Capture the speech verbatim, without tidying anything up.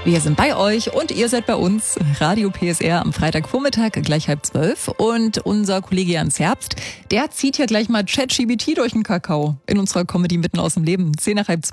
Wir sind bei euch und ihr seid bei uns. Radio P S R am Freitagvormittag, gleich halb zwölf. Und unser Kollege Jans Herbst, der zieht hier gleich mal ChatGPT durch den Kakao in unserer Comedy mitten aus dem Leben. Zehn nach halb zwölf.